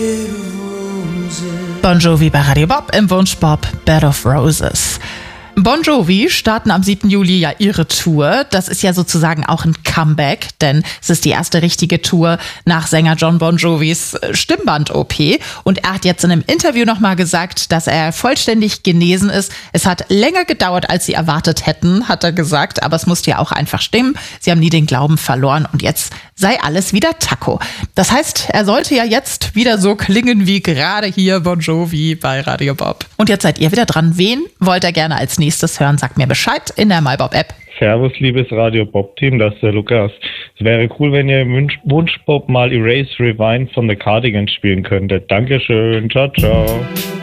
Bon Jovi bei Radio Bob im Wunschbob Bed of Roses. Bon Jovi starten am 7. Juli ja ihre Tour. Das ist ja sozusagen auch ein Comeback, denn es ist die erste richtige Tour nach Sänger Jon Bon Jovis Stimmband-OP. Und er hat jetzt in einem Interview nochmal gesagt, dass er vollständig genesen ist. Es hat länger gedauert, als sie erwartet hätten, hat er gesagt. Aber es musste ja auch einfach stimmen. Sie haben nie den Glauben verloren und jetzt sei alles wieder Taco. Das heißt, er sollte ja jetzt wieder so klingen wie gerade hier Bon Jovi bei Radio Bob. Und jetzt seid ihr wieder dran. Wen wollt ihr gerne als nächstes hören? Sagt mir Bescheid in der MyBob-App. Servus, liebes Radio Bob-Team, das ist der Lukas. Es wäre cool, wenn ihr im Wunschbob mal Erase Rewind von The Cardigans spielen könntet. Dankeschön, ciao, ciao.